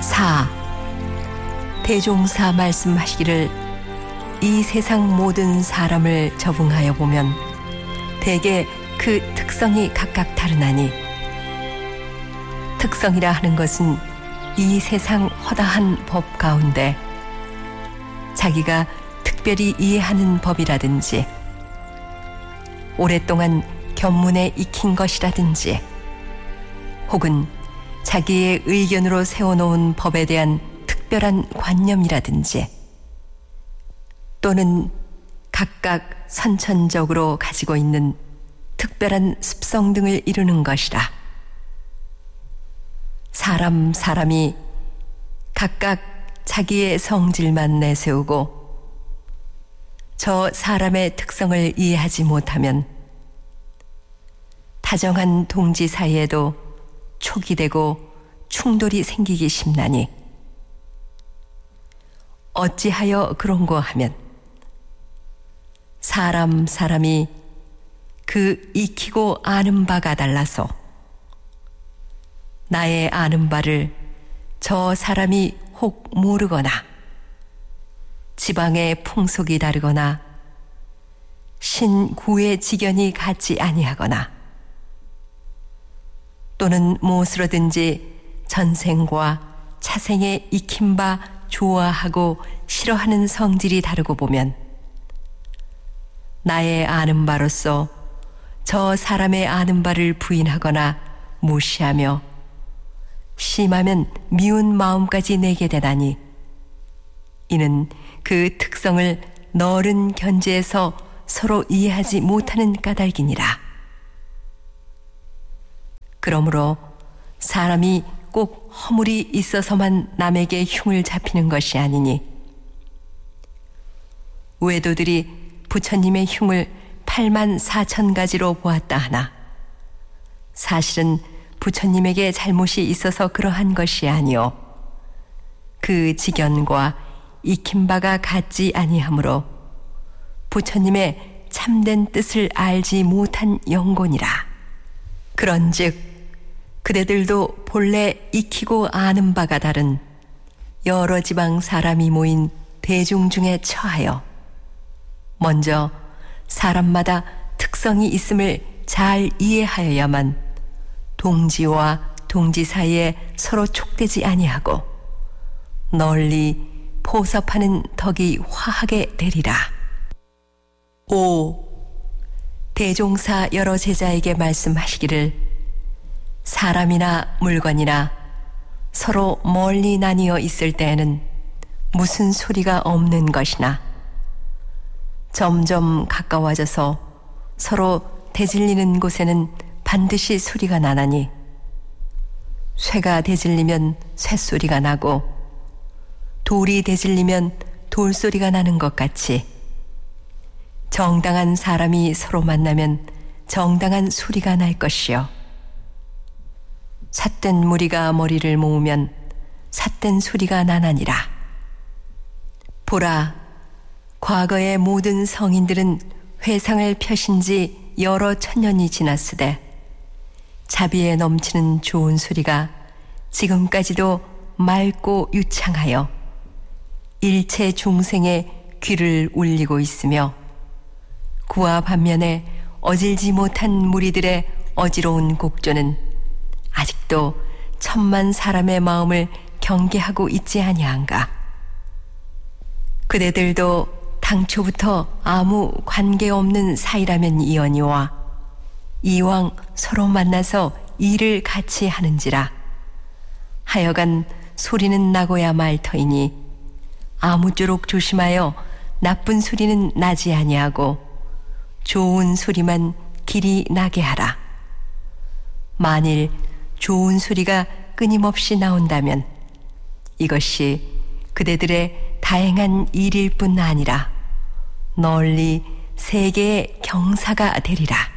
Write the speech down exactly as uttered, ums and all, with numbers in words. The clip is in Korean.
사. 대종사 말씀하시기를 이 세상 모든 사람을 적응하여 보면 대개 그 특성이 각각 다르나니 특성이라 하는 것은 이 세상 허다한 법 가운데 자기가 특별히 이해하는 법이라든지 오랫동안 견문에 익힌 것이라든지 혹은 자기의 의견으로 세워놓은 법에 대한 특별한 관념이라든지 또는 각각 선천적으로 가지고 있는 특별한 습성 등을 이루는 것이라. 사람 사람이 각각 자기의 성질만 내세우고 저 사람의 특성을 이해하지 못하면 다정한 동지 사이에도 촉이 되고 충돌이 생기기 쉽나니 어찌하여 그런고 하면 사람 사람이 그 익히고 아는 바가 달라서 나의 아는 바를 저 사람이 혹 모르거나 지방의 풍속이 다르거나 신구의 지견이 같지 아니하거나 또는 무엇으로든지 전생과 차생에 익힌 바 좋아하고 싫어하는 성질이 다르고 보면 나의 아는 바로서 저 사람의 아는 바를 부인하거나 무시하며 심하면 미운 마음까지 내게 되다니 이는 그 특성을 넓은 견지에서 서로 이해하지 못하는 까닭이니라. 그러므로 사람이 꼭 허물이 있어서만 남에게 흉을 잡히는 것이 아니니 외도들이 부처님의 흉을 팔만 사천 가지로 보았다 하나 사실은 부처님에게 잘못이 있어서 그러한 것이 아니오 그 지견과 익힌 바가 같지 아니하므로 부처님의 참된 뜻을 알지 못한 영곤이라. 그런즉 그대들도 본래 익히고 아는 바가 다른 여러 지방 사람이 모인 대중 중에 처하여 먼저 사람마다 특성이 있음을 잘 이해하여야만 동지와 동지 사이에 서로 촉되지 아니하고 널리 포섭하는 덕이 화하게 되리라. 오. 대종사 여러 제자에게 말씀하시기를 사람이나 물건이나 서로 멀리 나뉘어 있을 때에는 무슨 소리가 없는 것이나 점점 가까워져서 서로 대질리는 곳에는 반드시 소리가 나나니 쇠가 대질리면 쇠소리가 나고 돌이 대질리면 돌소리가 나는 것 같이 정당한 사람이 서로 만나면 정당한 소리가 날 것이요 삿된 무리가 머리를 모으면 삿된 소리가 나나니라. 보라, 과거의 모든 성인들은 회상을 펴신 지 여러 천년이 지났으되 자비에 넘치는 좋은 소리가 지금까지도 맑고 유창하여 일체 중생의 귀를 울리고 있으며 그와 반면에 어질지 못한 무리들의 어지러운 곡조는 아직도 천만 사람의 마음을 경계하고 있지 아니한가. 그대들도 당초부터 아무 관계없는 사이라면 이언이와 이왕 서로 만나서 일을 같이 하는지라 하여간 소리는 나고야 말 터이니 아무쪼록 조심하여 나쁜 소리는 나지 아니하고 좋은 소리만 길이 나게 하라. 만일 좋은 소리가 끊임없이 나온다면 이것이 그대들의 다행한 일일 뿐 아니라 널리 세계의 경사가 되리라.